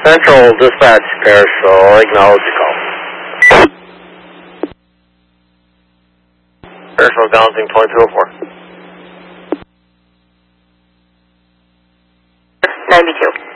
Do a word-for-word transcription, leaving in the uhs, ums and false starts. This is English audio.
Central dispatch, Carousel, acknowledge the call. Carousel acknowledging twenty-two oh four. ninety-two.